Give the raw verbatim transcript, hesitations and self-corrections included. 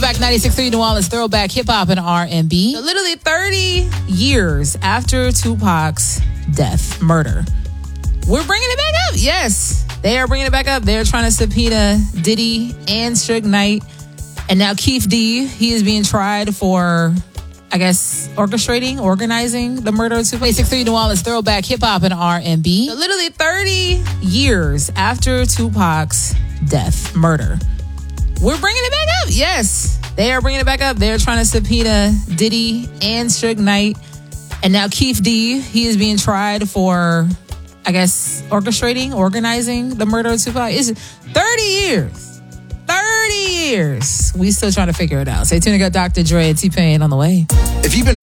Throwback ninety-six point three New Orleans, throwback hip hop and R and B. So literally thirty years after Tupac's death, murder, we're bringing it back up. Yes, they are bringing it back up. They're trying to subpoena Diddy and Suge Knight. And now Keith D, he is being tried for, I guess, orchestrating, organizing the murder of Tupac. ninety-six point three New Orleans, throwback hip hop and R and B. So literally thirty years after Tupac's death, murder, we're bringing it back up. Yes, they are bringing it back up. They're trying to subpoena Diddy and Suge Knight. And now Keith D, he is being tried for, I guess, orchestrating, organizing the murder of Tupac. It's thirty years. thirty years. We still trying to figure it out. Stay tuned. I got Doctor Dre and T-Pain on the way. If you've been